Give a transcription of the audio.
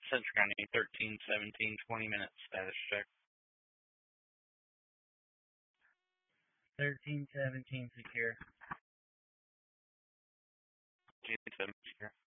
Central County 1317, 20 minutes status check. 1317 secure. 1317 secure.